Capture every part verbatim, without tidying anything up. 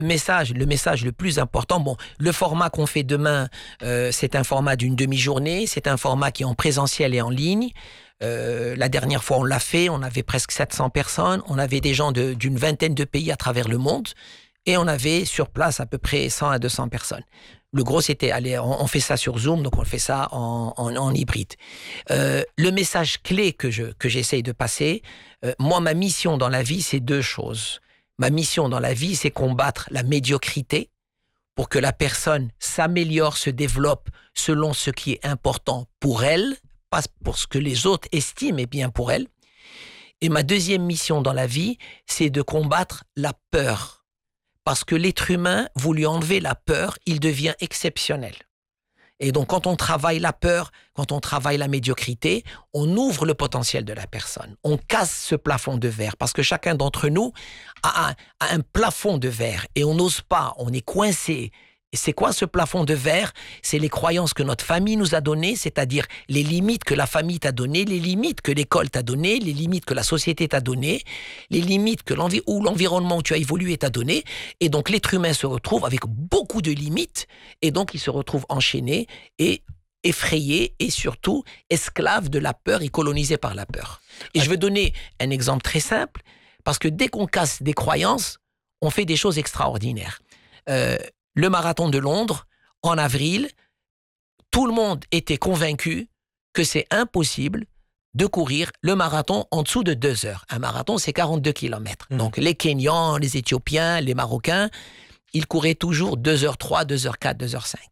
message, le message le plus important, bon, le format qu'on fait demain, euh, c'est un format d'une demi-journée, c'est un format qui est en présentiel et en ligne. Euh, la dernière fois, on l'a fait, on avait presque sept cents personnes, on avait des gens de, d'une vingtaine de pays à travers le monde, et on avait sur place à peu près cent à deux cents personnes. Le gros, c'était, allez, on, on fait ça sur Zoom, donc on fait ça en, en, en hybride. Euh, le message clé que, je, que j'essaye de passer, euh, moi, ma mission dans la vie, c'est deux choses. Ma mission dans la vie, c'est combattre la médiocrité pour que la personne s'améliore, se développe selon ce qui est important pour elle, pas pour ce que les autres estiment est bien pour elle. Et ma deuxième mission dans la vie, c'est de combattre la peur. Parce que l'être humain, vous lui enlevez la peur, il devient exceptionnel. Et donc, quand on travaille la peur, quand on travaille la médiocrité, on ouvre le potentiel de la personne. On casse ce plafond de verre parce que chacun d'entre nous a un, a un plafond de verre et on n'ose pas, on est coincé. Et c'est quoi ce plafond de verre? C'est les croyances que notre famille nous a données, c'est-à-dire les limites que la famille t'a données, les limites que l'école t'a données, les limites que la société t'a données, les limites que l'envi- ou l'environnement où tu as évolué t'a donné. Et donc l'être humain se retrouve avec beaucoup de limites et donc il se retrouve enchaîné et effrayé et surtout esclave de la peur et colonisé par la peur. Et je veux donner un exemple très simple parce que dès qu'on casse des croyances, on fait des choses extraordinaires. Euh, Le marathon de Londres, en avril, tout le monde était convaincu que c'est impossible de courir le marathon en dessous de deux heures. Un marathon, c'est quarante-deux kilomètres. Mmh. Donc les Kenyans, les Éthiopiens, les Marocains, ils couraient toujours deux heures trois, deux heures quatre, deux heures cinq.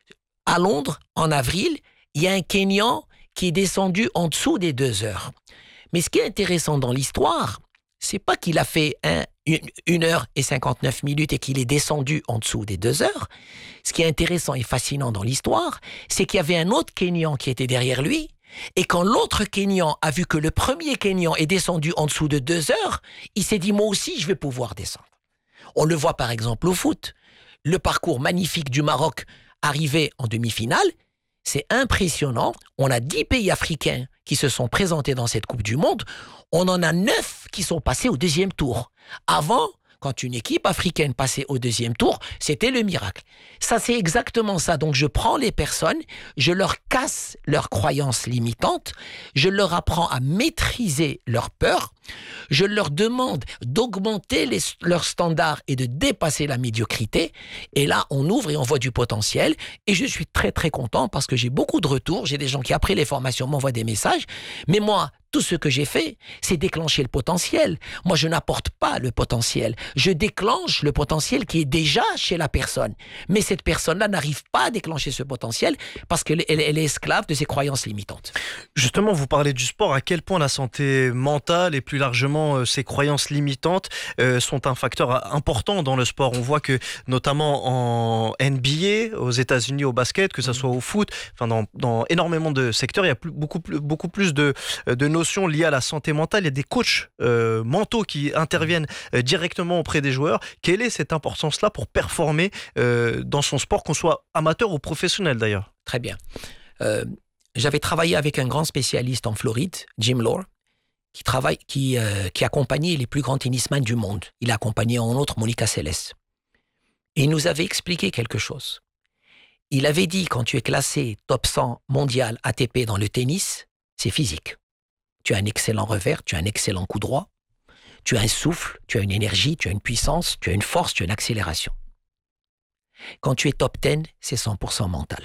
À Londres, en avril, il y a un Kenyan qui est descendu en dessous des deux heures. Mais ce qui est intéressant dans l'histoire, c'est pas qu'il a fait un, une heure et cinquante-neuf minutes et qu'il est descendu en dessous des deux heures. Ce qui est intéressant et fascinant dans l'histoire, c'est qu'il y avait un autre Kenyan qui était derrière lui. Et quand l'autre Kenyan a vu que le premier Kenyan est descendu en dessous de deux heures, il s'est dit, moi aussi, je vais pouvoir descendre. On le voit par exemple au foot. Le parcours magnifique du Maroc arrivé en demi-finale, c'est impressionnant. On a dix pays africains qui se sont présentés dans cette Coupe du Monde. On en a neuf qui sont passés au deuxième tour. Avant, quand une équipe africaine passait au deuxième tour, c'était le miracle. Ça, c'est exactement ça. Donc, je prends les personnes, je leur casse leurs croyances limitantes, je leur apprends à maîtriser leur peur, je leur demande d'augmenter les, leurs standards et de dépasser la médiocrité. Et là, on ouvre et on voit du potentiel. Et je suis très, très content parce que j'ai beaucoup de retours. J'ai des gens qui, après les formations, m'envoient des messages. Mais moi, tout ce que j'ai fait, c'est déclencher le potentiel. Moi, je n'apporte pas le potentiel. Je déclenche le potentiel qui est déjà chez la personne. Mais cette personne-là n'arrive pas à déclencher ce potentiel parce qu'elle elle, elle est esclave de ses croyances limitantes. Justement, vous parlez du sport. À quel point la santé mentale et plus largement euh, ses croyances limitantes euh, sont un facteur important dans le sport. On voit que, notamment en N B A, aux États-Unis, au basket, que ce soit au foot, enfin dans, dans énormément de secteurs, il y a plus, beaucoup, plus, beaucoup plus de, de notions liées à la santé mentale. Il y a des coachs euh, mentaux qui interviennent euh, directement auprès des joueurs. Quelle est cette importance-là pour performer euh, dans son sport, qu'on soit amateur ou professionnel d'ailleurs? Très bien. Euh, j'avais travaillé avec un grand spécialiste en Floride, Jim Lohr, qui travaille, qui, euh, qui accompagnait les plus grands tennisman du monde. Il a accompagné en outre Monica Seles. Et il nous avait expliqué quelque chose. Il avait dit, quand tu es classé top cent mondial A T P dans le tennis, c'est physique. Tu as un excellent revers, tu as un excellent coup droit, tu as un souffle, tu as une énergie, tu as une puissance, tu as une force, tu as une accélération. Quand tu es top dix, c'est cent pour cent mental.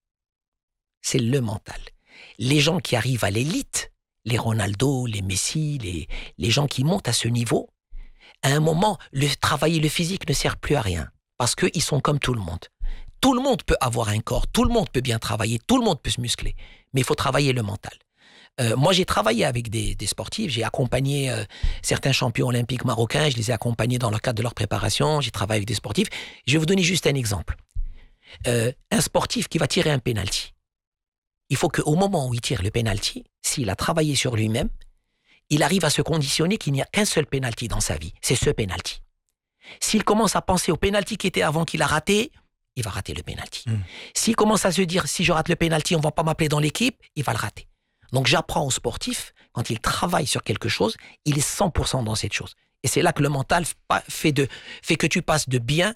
C'est le mental. Les gens qui arrivent à l'élite, les Ronaldo, les Messi, les, les gens qui montent à ce niveau, à un moment, le travailler le physique ne sert plus à rien parce qu'ils sont comme tout le monde. Tout le monde peut avoir un corps, tout le monde peut bien travailler, tout le monde peut se muscler, mais il faut travailler le mental. Euh, moi, j'ai travaillé avec des, des sportifs, j'ai accompagné euh, certains champions olympiques marocains, je les ai accompagnés dans le cadre de leur préparation, j'ai travaillé avec des sportifs. Je vais vous donner juste un exemple. Euh, un sportif qui va tirer un penalty, il faut qu'au moment où il tire le penalty, s'il a travaillé sur lui-même, il arrive à se conditionner qu'il n'y a qu'un seul penalty dans sa vie, c'est ce penalty. S'il commence à penser au penalty qui était avant qu'il a raté, il va rater le penalty. Mmh. S'il commence à se dire, si je rate le penalty, on ne va pas m'appeler dans l'équipe, il va le rater. Donc j'apprends aux sportifs, quand ils travaillent sur quelque chose, il est cent pour cent dans cette chose. Et c'est là que le mental fait, de, fait que tu passes de bien